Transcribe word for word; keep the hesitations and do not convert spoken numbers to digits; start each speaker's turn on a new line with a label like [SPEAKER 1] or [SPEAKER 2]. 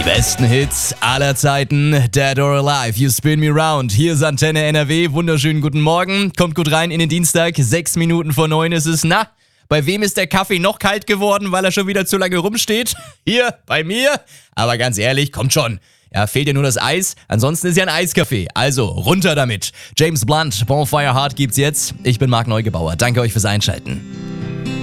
[SPEAKER 1] Besten Hits aller Zeiten, Dead or Alive, You Spin Me Round. Hier ist Antenne N R W, wunderschönen guten Morgen. Kommt gut rein in den Dienstag, sechs Minuten vor neun ist es. Na, bei wem ist der Kaffee noch kalt geworden, weil er schon wieder zu lange rumsteht? Hier, bei mir. Aber ganz ehrlich, kommt schon. Ja, fehlt ja nur das Eis, ansonsten ist ja ein Eiskaffee. Also, runter damit. James Blunt, Bonfire Heart gibt's jetzt. Ich bin Marc Neugebauer, danke euch fürs Einschalten.